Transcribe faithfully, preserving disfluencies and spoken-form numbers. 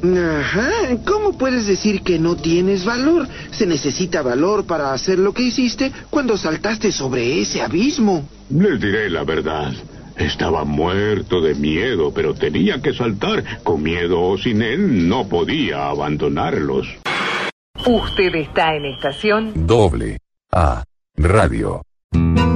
Ajá, ¿cómo puedes decir que no tienes valor? Se necesita valor para hacer lo que hiciste cuando saltaste sobre ese abismo. Les diré la verdad. Estaba muerto de miedo, pero tenía que saltar. Con miedo o sin él, no podía abandonarlos. Usted está en estación Doble A Radio.